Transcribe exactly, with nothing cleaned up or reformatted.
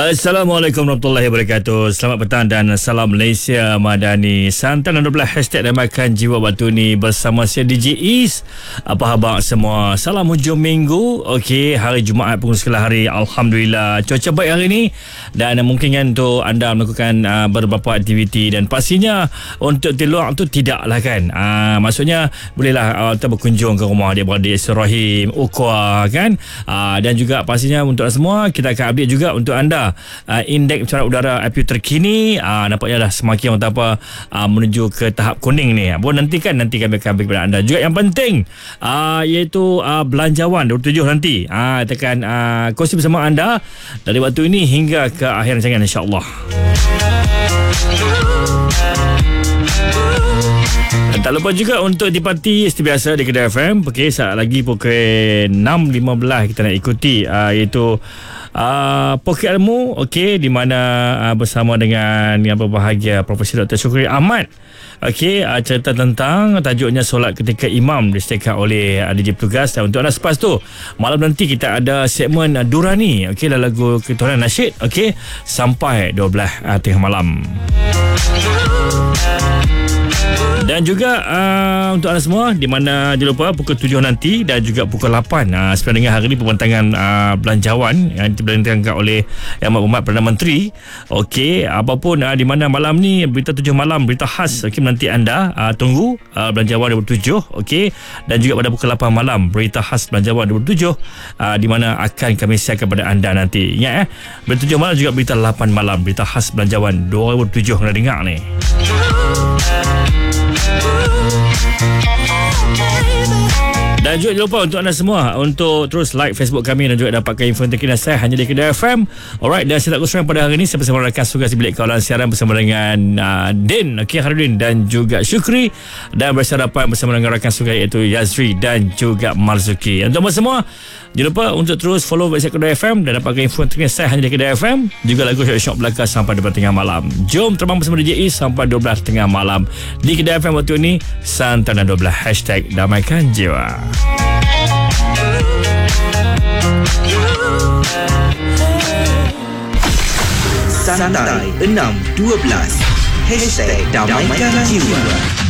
Assalamualaikum warahmatullahi wabarakatuh. Selamat petang dan salam Malaysia Madani. Santan dua belas hashtag Damakan Jiwa Batu ni bersama saya D J Is. Apa khabar semua? Salam hujung minggu. Okey, hari Jumaat pun sekali hari. Alhamdulillah cuaca baik hari ni dan mungkin kan untuk anda melakukan uh, beberapa aktiviti dan pastinya untuk di luar tu tidaklah kan. Uh, maksudnya bolehlah uh, kita berkunjung ke rumah adik-beradik Rahim, Ukwa kan. Uh, dan juga pastinya untuk semua kita akan update juga untuk anda Uh, indeks pencemaran udara api terkini uh, nampaknya dah semakin orang apa uh, menuju ke tahap kuning ni. Boleh nantikan nanti kami akan bagi kepada anda. Juga yang penting uh, iaitu uh, belanjawan dua puluh tujuh nanti uh, tekan uh, kongsi bersama anda dari waktu ini hingga ke akhir rancangan insya-Allah. Dan tak lupa juga untuk dipati seperti biasa di Kedah F M. Okey, saat lagi pukul enam lima belas kita nak ikuti uh, iaitu Uh, Poket Ilmu, okey, di mana uh, bersama dengan yang berbahagia Profesor Doktor Syukri Ahmad. Okey, uh, cerita tentang tajuknya solat ketika imam disediakan oleh uh, D J petugas. Dan untuk anda selepas tu malam nanti kita ada segmen uh, Durani, okey, dan lagu Ketuhanan Nasyid, okey, sampai dua belas uh, tengah malam. Dan juga uh, untuk anda semua di mana jangan lupa pukul tujuh nanti dan juga pukul lapan uh, sepanjang dengan hari ini pembentangan uh, belanjawan yang diberhentikan oleh Yang Amat Perdana Menteri. Okey, apapun uh, di mana malam ni berita tujuh malam berita khas, okey, nanti anda uh, tunggu uh, belanjawan dua puluh tujuh, okey, dan juga pada pukul lapan malam berita khas belanjawan dua puluh tujuh uh, di mana akan kami siarkan kepada anda nanti. Ingat eh, berita tujuh malam juga berita lapan malam berita khas belanjawan dua puluh tujuh kena dengar ni. Dan juga jangan lupa untuk anda semua untuk terus like Facebook kami dan juga dapatkan info terkini saya hanya di Kedah F M. Alright, dan saya tak khususkan pada hari ini saya bersama rakan tugas di bilik kawalan siaran bersama dengan uh, Din, okay, Harudin dan juga Syukri, dan bersarapan bersama dengan rakan tugas iaitu Yazri dan juga Marzuki. Untuk semua jangan lupa untuk terus follow website Kedah F M dan dapatkan info terkini saya hanya di Kedah F M. Juga lagu Syok belakang sampai dua belas tengah malam. Jom terbang bersama D J E sampai dua belas tengah malam di Kedah F M waktu ini. Santan dua belas hashtag Damaikan Jiwa. Santai enam dua belas hashtag Damaikan Jiwa.